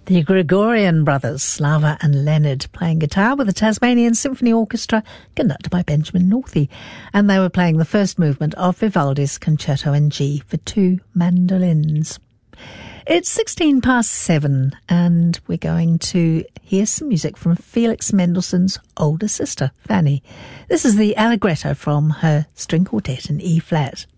The Gregorian brothers, Slava and Leonard, playing guitar with the Tasmanian Symphony Orchestra, conducted by Benjamin Northey. And they were playing the first movement of Vivaldi's Concerto in G for two mandolins. It's 7:16, and we're going to hear some music from Felix Mendelssohn's older sister, Fanny. This is the Allegretto from her string quartet in E-flat.